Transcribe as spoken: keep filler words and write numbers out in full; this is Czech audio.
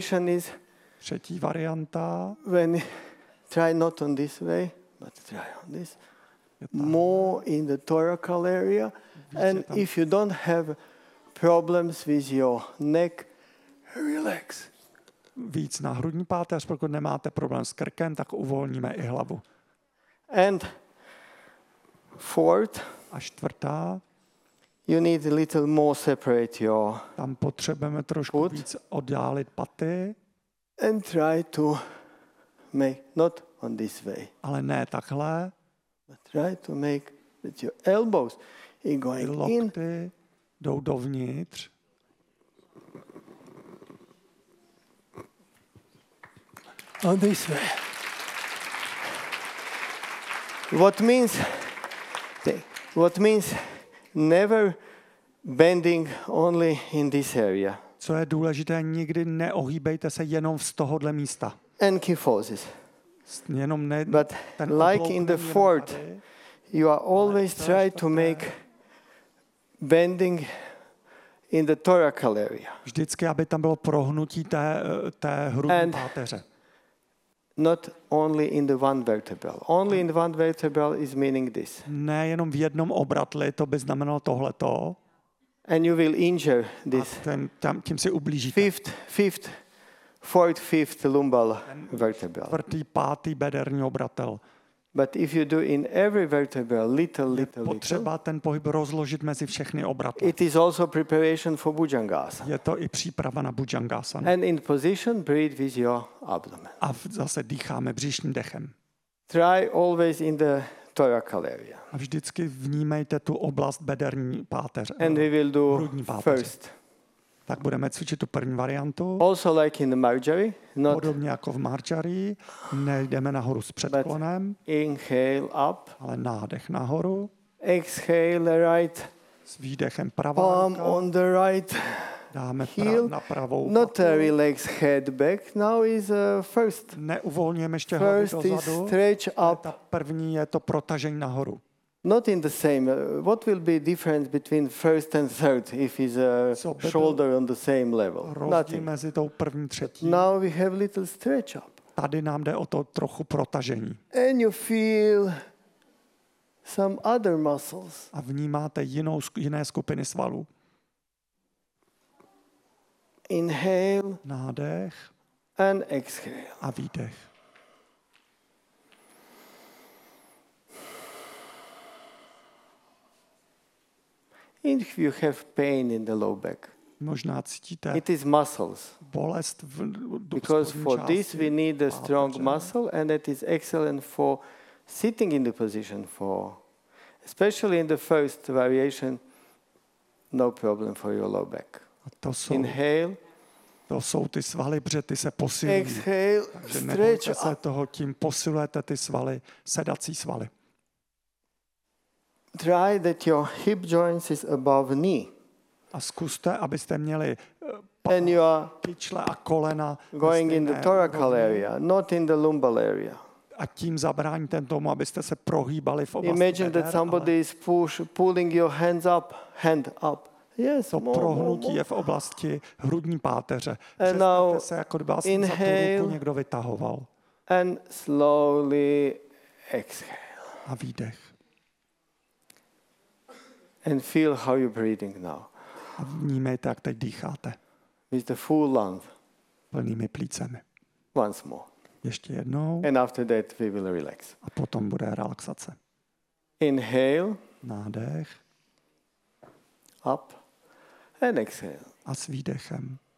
variation is Třetí varianta when try not on this way, but try on this. je ta, More in the thoracal area. And if you don't have problems with your neck, relax. víc na hrudní páteř, pokud nemáte problém s krkem, tak uvolníme i hlavu. And fourth, A čtvrtá, you need a little more separate your tam potřebujeme trošku Put. víc oddálit paty, and try to make not on this way, ale ne takhle. but try to make that your elbows are Ty going in lokty jdou dovnitř. on this way. What means what means never bending only in this area. Co je důležité, nikdy neohýbejte se jenom z tohohle místa. And kyphosis. Jenom ne, But ten like oblouk in the není jenom fourth, tady. you are always to try je to make bending in the thoracal area, Vždycky, aby tam bylo prohnutí té, té hrudní And- páteře. not only in the one vertebral. Only in the one vertebral is meaning this. Ne jenom v jednom obratli, to by znamenalo tohleto. And you will injure A this ten, tam, tím si ublížíte. fifth, fifth, fourth, fifth lumbal vertebral. Čtvrtý, pátý bederní obratel. But if you do in every vertebral little, little, little, Potřeba ten pohyb rozložit mezi všechny obratle. it is also preparation for Bhujangasana. Je to i příprava na Bhujangasana. And in position, breathe with your abdomen. A v- zase dýcháme břišním dechem. Try always in the thoracal area. A vždycky vnímejte tu oblast bederní páteře. And we will do Hrudní páteře. first. Tak budeme cvičit tu první variantu. Also like in the Marjari, not Podobně jako v Marjari, nejdeme nahoru s předklonem, inhale up, ale nádech nahoru, exhale right, s výdechem pravá palm ruka, on the right, dáme heel, pra, na pravou not patu. uh, relax head back. Now is uh, first. Neuvolňujeme ještě hlavu First is dozadu. stretch up, Ta první je to protažení nahoru. not in the same. Uh, what will be difference between first and third if is a So better- shoulder on the same level? Rozdíl Nothing. mezi tou první třetí. Now we have little stretch up. Tady nám jde o to trochu protažení. And you feel some other muscles. A vnímáte jinou, sk- jiné skupiny svalů. Inhale Nádech and exhale. a výdech. If you have pain in the low back, Možná cítíte it is muscles. bolest v do Because spodní for části this we need a strong páteře. muscle, and it is excellent for sitting in the position for, especially in the first variation, no problem for your low back. A to jsou, Inhale, to jsou ty svaly, protože ty se posilují. exhale, Takže stretch nebojte se up. toho, tím posilujete ty svaly, sedací svaly. Try that your hip joints is above knee, A zkuste, abyste měli eh, and you are pyčle a kolena going in the stejné thoracal úrovni. area, not in the lumbal area. A tím zabráníte tomu, abyste se prohýbali v oblasti Imagine beder, that somebody is push, pulling your hands up, hand up. Yes, to more, more, prohnutí more. je v oblasti hrudní páteře. And now Představte se, jako kdyby vás za tu inhale. ruku někdo vytahoval. And slowly exhale. A výdech. And feel how you're breathing now. A vnímejte, jak teď dýcháte. With the full lung. Plnými plícemi. Once more. Ještě jednou And after that we will relax. a potom bude relaxace. Inhale, Nádech up, and exhale. a s výdechem